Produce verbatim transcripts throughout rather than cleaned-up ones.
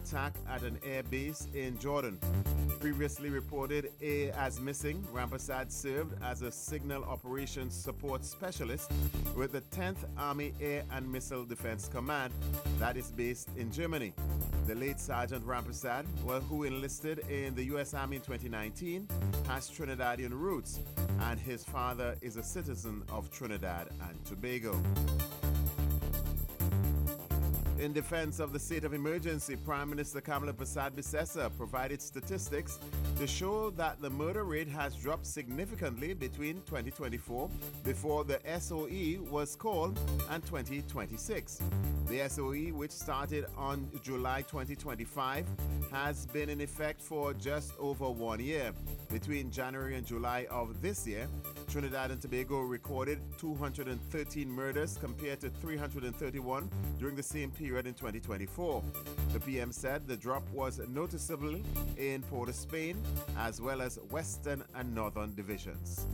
attack at an air base in Jordan. Previously reported as missing, Rampersad served as a signal operations support specialist with the tenth Army Air and Missile Defense Command that is based in Germany. The late Sergeant Rampersad, well, who enlisted in the U S Army in twenty nineteen, has Trinidadian roots, and his father is a citizen of Trinidad and Tobago. In defense of the state of emergency, Prime Minister Kamala Persad-Bissessar provided statistics to show that the murder rate has dropped significantly between twenty twenty-four, before the S O E was called, and twenty twenty-six. The S O E, which started on July twenty twenty-five, has been in effect for just over one year. Between January and July of this year, Trinidad and Tobago recorded two hundred thirteen murders compared to three hundred thirty-one during the same period in twenty twenty-four. The P M said the drop was noticeable in Port of Spain as well as Western and Northern divisions.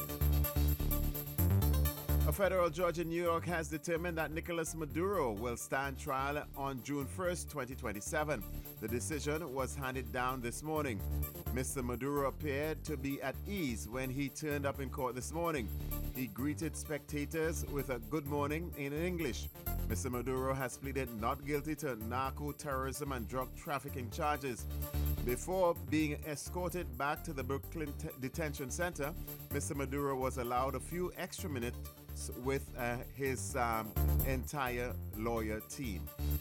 A federal judge in New York has determined that Nicolas Maduro will stand trial on June first, twenty twenty-seven. The decision was handed down this morning. Mister Maduro appeared to be at ease when he turned up in court this morning. He greeted spectators with a good morning in English. Mister Maduro has pleaded not guilty to narco-terrorism and drug trafficking charges. Before being escorted back to the Brooklyn t- Detention Center, Mister Maduro was allowed a few extra minutes with uh, his um, entire lawyer team.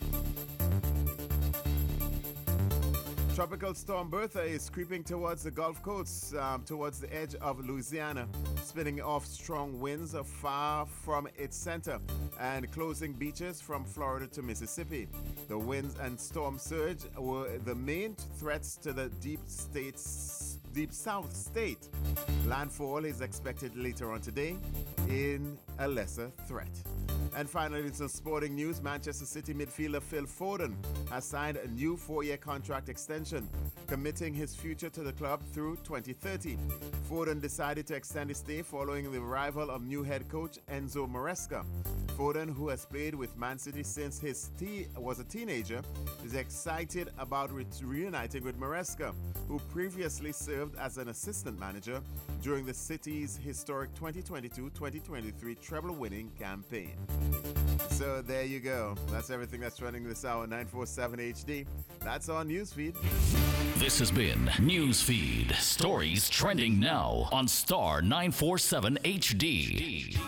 Tropical storm Bertha is creeping towards the Gulf Coast, um, towards the edge of Louisiana, spinning off strong winds far from its center and closing beaches from Florida to Mississippi. The winds and storm surge were the main threats to the deep states, deep south state. Landfall is expected later on today in a lesser threat. And finally, some sporting news. Manchester City midfielder Phil Foden has signed a new four-year contract extension, committing his future to the club through twenty thirty. Foden decided to extend his stay following the arrival of new head coach Enzo Maresca. Foden, who has played with Man City since his te- was a teenager, is excited about re- reuniting with Maresca, who previously served as an assistant manager during the City's historic twenty twenty-two twenty twenty-three treble-winning campaign. So there you go. That's everything that's trending this hour, nine forty-seven H D. That's our newsfeed. This has been Newsfeed. Stories trending now on Star nine forty-seven H D.